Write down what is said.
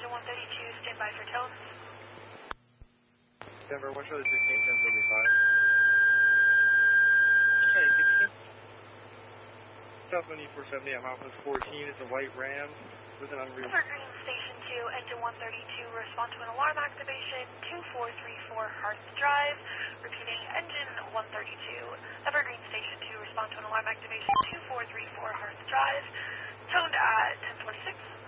engine 132, stand by for tones. Denver, 1 Charlie 16, 1075. Charlie 16. Southwind E470 at milepost 14 is a white Ram with an unreal. Evergreen Station 2, engine 132, respond to an alarm activation, 2434 Hearth Drive. Repeating, engine 132, Evergreen Station 2, respond to an alarm activation, 2434 Hearth Drive. Toned at 1026.